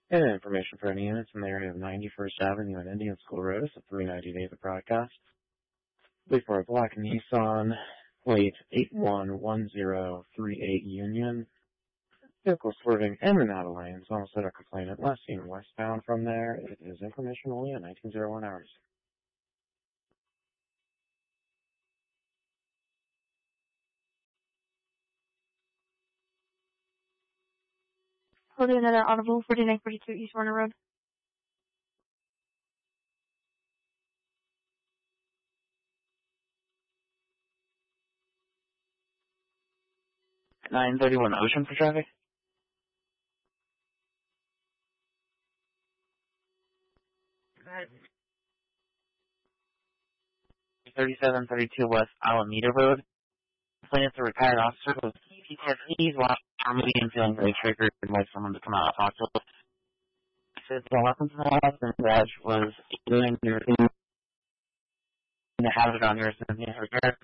And information for any units in the area of 91st Avenue and Indian School Road is a 390 days of broadcast. Leave for a black Nissan, plate 811038 Union. Vehicle swerving in and out of lanes. Almost at a complainant last seen westbound from there. It is information only at 1901 hours. Hold another audible 4942 East Warner Road. 931 Ocean for traffic. 3732 West Alameda Road. Plaintiff's a retired officer with PTSD, watched comedy and feeling very triggered and like someone to come out and talk to us. Said the weapons in the house and badge was doing your thing to have it on your